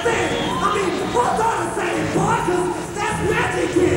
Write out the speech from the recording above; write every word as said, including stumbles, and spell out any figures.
saying? I mean, we're gonna say it, boy, 'cause that's magic, kid.